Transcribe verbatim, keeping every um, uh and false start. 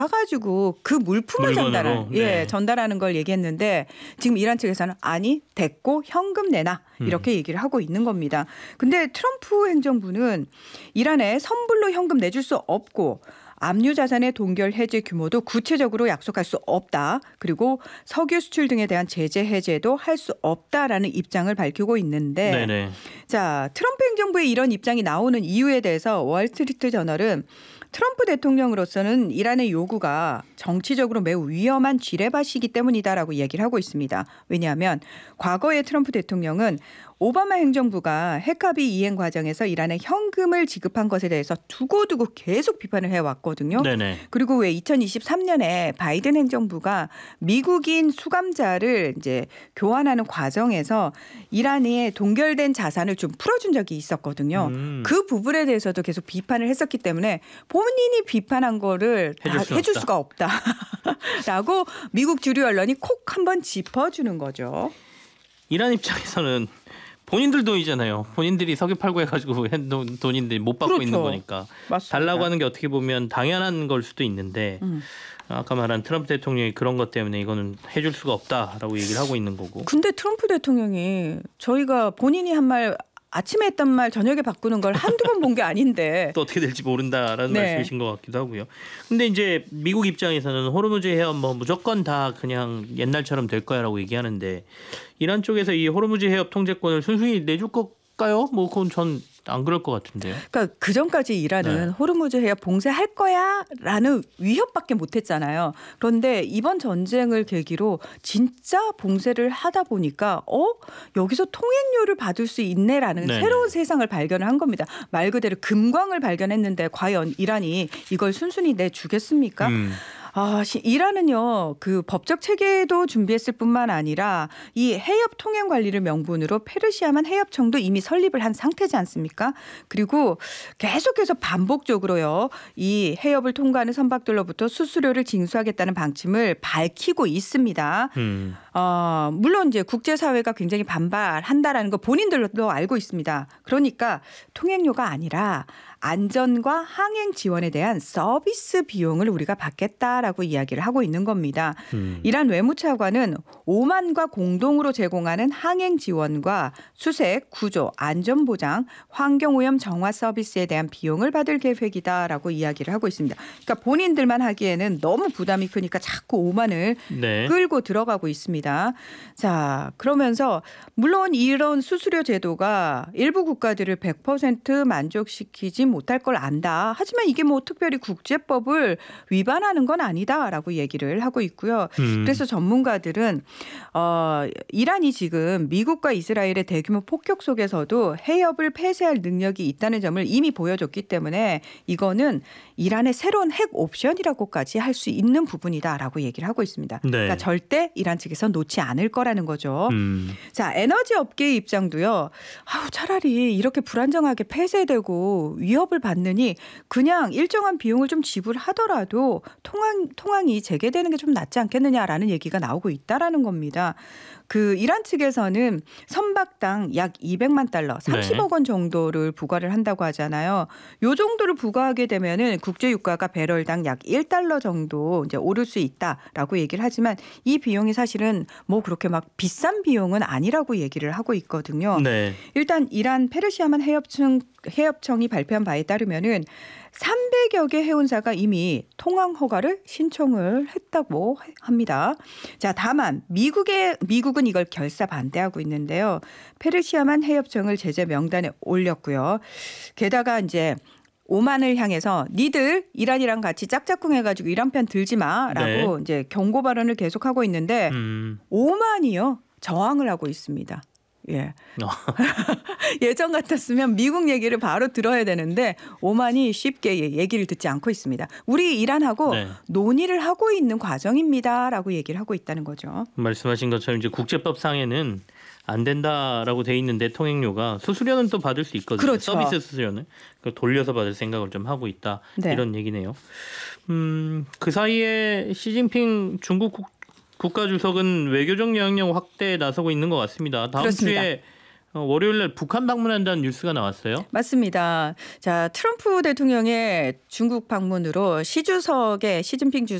가지고 그 물품을 전달하는, 네. 예, 전달하는 걸 얘기했는데 지금 이란 측에서는 아니 됐고 현금 내놔 이렇게 음. 얘기를 하고 있는 겁니다. 근데 트럼프 행정부는 이란에 선불로 현금 내줄 수 없고 압류 자산의 동결 해제 규모도 구체적으로 약속할 수 없다. 그리고 석유 수출 등에 대한 제재 해제도 할 수 없다라는 입장을 밝히고 있는데 네네. 자, 트럼프 행정부의 이런 입장이 나오는 이유에 대해서 월스트리트 저널은 트럼프 대통령으로서는 이란의 요구가 정치적으로 매우 위험한 지뢰밭이기 때문이다라고 얘기를 하고 있습니다. 왜냐하면 과거에 트럼프 대통령은 오바마 행정부가 핵합의 이행 과정에서 이란에 현금을 지급한 것에 대해서 두고두고 계속 비판을 해왔거든요. 네네. 그리고 왜 이천이십삼 년에 바이든 행정부가 미국인 수감자를 이제 교환하는 과정에서 이란에 동결된 자산을 좀 풀어준 적이 있었거든요. 음. 그 부분에 대해서도 계속 비판을 했었기 때문에 본인이 비판한 거를 해줄, 다 수 해줄 없다. 수가 없다라고 미국 주류 언론이 콕 한번 짚어주는 거죠. 이란 입장에서는 본인들 돈이잖아요. 본인들이 석유 팔고 해가지고 돈인데 못 받고 그렇죠. 있는 거니까. 맞습니다. 달라고 하는 게 어떻게 보면 당연한 걸 수도 있는데 음. 아까 말한 트럼프 대통령이 그런 것 때문에 이거는 해줄 수가 없다라고 얘기를 하고 있는 거고. 근데 트럼프 대통령이 저희가 본인이 한 말 아침에 했던 말 저녁에 바꾸는 걸 한두 번 본 게 아닌데 또 어떻게 될지 모른다라는 네. 말씀이신 것 같기도 하고요. 근데 이제 미국 입장에서는 호르무즈 해협 뭐 무조건 다 그냥 옛날처럼 될 거야라고 얘기하는데 이란 쪽에서 이 호르무즈 해협 통제권을 순순히 내줄 걸까요? 뭐 그건 전 안 그럴 것 같은데요. 그러니까 그 전까지 이란은 네. 호르무즈 해협 봉쇄할 거야라는 위협밖에 못했잖아요. 그런데 이번 전쟁을 계기로 진짜 봉쇄를 하다 보니까 어 여기서 통행료를 받을 수 있네라는 네네. 새로운 세상을 발견을 한 겁니다. 말 그대로 금광을 발견했는데 과연 이란이 이걸 순순히 내주겠습니까? 음. 아, 이란은요, 그 법적 체계도 준비했을 뿐만 아니라 이 해협 통행 관리를 명분으로 페르시아만 해협청도 이미 설립을 한 상태지 않습니까? 그리고 계속해서 반복적으로요, 이 해협을 통과하는 선박들로부터 수수료를 징수하겠다는 방침을 밝히고 있습니다. 음. 어, 물론 이제 국제사회가 굉장히 반발한다라는 거 본인들도 알고 있습니다. 그러니까 통행료가 아니라 안전과 항행 지원에 대한 서비스 비용을 우리가 받겠다라고 이야기를 하고 있는 겁니다. 음. 이란 외무차관은 오만과 공동으로 제공하는 항행 지원과 수색, 구조, 안전보장, 환경오염 정화 서비스에 대한 비용을 받을 계획이다라고 이야기를 하고 있습니다. 그러니까 본인들만 하기에는 너무 부담이 크니까 자꾸 오만을 네. 끌고 들어가고 있습니다. 자, 그러면서 물론 이런 수수료 제도가 일부 국가들을 백 퍼센트 만족시키지 못할 걸 안다. 하지만 이게 뭐 특별히 국제법을 위반하는 건 아니다라고 얘기를 하고 있고요. 음. 그래서 전문가들은 어, 이란이 지금 미국과 이스라엘의 대규모 폭격 속에서도 해협을 폐쇄할 능력이 있다는 점을 이미 보여줬기 때문에 이거는 이란의 새로운 핵 옵션이라고까지 할 수 있는 부분이다라고 얘기를 하고 있습니다. 네. 그러니까 절대 이란 측에서 놓지 않을 거라는 거죠. 음. 자, 에너지 업계의 입장도요. 아우, 차라리 이렇게 불안정하게 폐쇄되고 위협을 받느니 그냥 일정한 비용을 좀 지불하더라도 통항, 통항이 재개되는 게 좀 낫지 않겠느냐라는 얘기가 나오고 있다라는 겁니다. 그 이란 측에서는 선박당 약 이백만 달러, 삼십억 원 정도를 부과를 한다고 하잖아요. 요 정도를 부과하게 되면은 국제 유가가 배럴당 약 일 달러 정도 이제 오를 수 있다라고 얘기를 하지만 이 비용이 사실은 뭐 그렇게 막 비싼 비용은 아니라고 얘기를 하고 있거든요. 네. 일단 이란 페르시아만 해협청 해협청이 발표한 바에 따르면은 삼백여 개 해운사가 이미 통항 허가를 신청을 했다고 합니다. 자, 다만 미국의 미국은 이걸 결사 반대하고 있는데요. 페르시아만 해협청을 제재 명단에 올렸고요. 게다가 이제 오만을 향해서 니들 이란이랑 같이 짝짝꿍 해가지고 이란 편 들지 마라고 네. 이제 경고 발언을 계속하고 있는데 음. 오만이요 저항을 하고 있습니다. 예. 예전 같았으면 미국 얘기를 바로 들어야 되는데 오만이 쉽게 얘기를 듣지 않고 있습니다. 우리 이란하고 네. 논의를 하고 있는 과정입니다라고 얘기를 하고 있다는 거죠. 말씀하신 것처럼 이제 국제법상에는 안 된다라고 돼 있는데 통행료가 수수료는 또 받을 수 있거든요. 그렇죠. 서비스 수수료는 돌려서 받을 생각을 좀 하고 있다. 네. 이런 얘기네요. 음, 그 사이에 시진핑 중국 국, 국가주석은 외교적 영향력 확대에 나서고 있는 것 같습니다. 다음 그렇습니다. 주에 월요일 날 북한 방문한다는 뉴스가 나왔어요. 맞습니다. 자, 트럼프 대통령의 중국 방문으로 시 주석의 시진핑